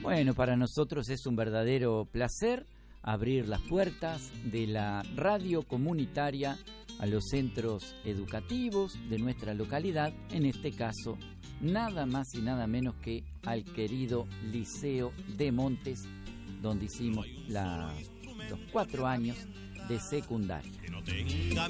Bueno, para nosotros es un verdadero placer abrir las puertas de la radio comunitaria a los centros educativos de nuestra localidad, en este caso, nada más y nada menos que al querido Liceo de Montes, donde hicimos los 4 años de secundaria.